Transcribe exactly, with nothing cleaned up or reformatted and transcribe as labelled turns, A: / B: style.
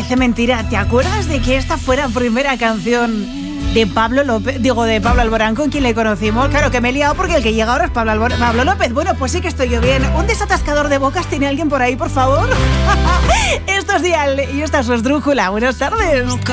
A: parece mentira. ¿Te acuerdas de que esta fuera la primera canción de Pablo López? Digo, de Pablo Alborán, con quien le conocimos. Claro que me he liado porque el que llega ahora es Pablo, Albor- Pablo López. Bueno, pues sí que estoy yo bien. ¿Un desatascador de bocas tiene alguien por ahí, por favor? Esto es Dial y esta es su esdrújula. Buenas tardes.